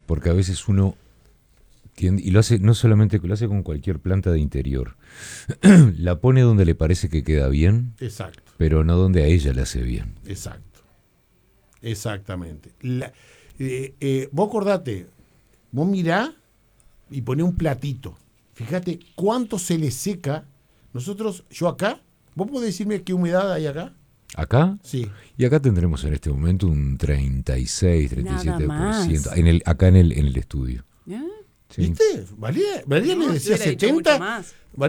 porque a veces uno tiende, y lo hace, no solamente lo hace con cualquier planta de interior, la pone donde le parece que queda bien, Exacto, pero no donde a ella le hace bien. exacto. Exactamente. Vos acordate, vos mirá y poné un platito. Fíjate cuánto se le seca. Yo acá, ¿vos podés decirme qué humedad hay acá? ¿Acá? Sí. Y acá tendremos en este momento un 36, Nada 37%. más. Acá en el estudio. ¿Eh? Sí. ¿Viste? María le No, si decía hubiera dicho mucho 70. más.